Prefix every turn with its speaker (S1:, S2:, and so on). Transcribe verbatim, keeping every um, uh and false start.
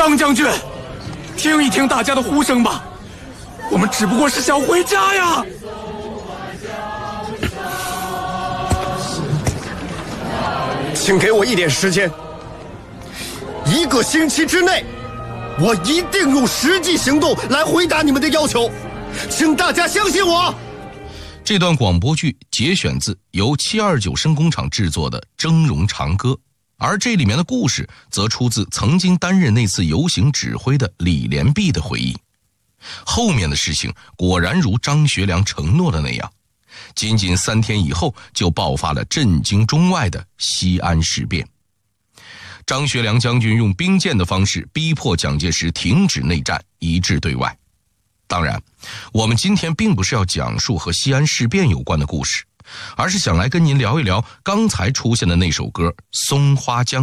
S1: 张将军，听一听大家的呼声吧，我们只不过是想回家呀。
S2: 请给我一点时间，一个星期之内，我一定用实际行动来回答你们的要求，请大家相信我。
S3: 这段广播剧节选自由七二九声工厂制作的《峥嵘长歌》，而这里面的故事则出自曾经担任那次游行指挥的李连璧的回忆。后面的事情果然如张学良承诺的那样，仅仅三天以后就爆发了震惊中外的西安事变。张学良将军用兵谏的方式逼迫蒋介石停止内战，一致对外。当然，我们今天并不是要讲述和西安事变有关的故事，而是想来跟您聊一聊刚才出现的那首歌《松花江》。